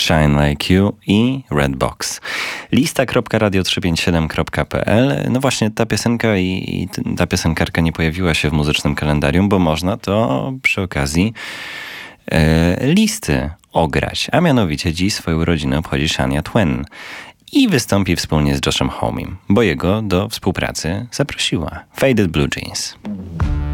Shine Like You i Redbox. Lista.radio357.pl. No właśnie ta piosenka i ta piosenkarka nie pojawiła się w muzycznym kalendarium, bo można to przy okazji listy ograć. A mianowicie dziś swoją urodzinę obchodzi Shania Twain i wystąpi wspólnie z Joshem Homem, bo jego do współpracy zaprosiła. Faded Blue Jeans.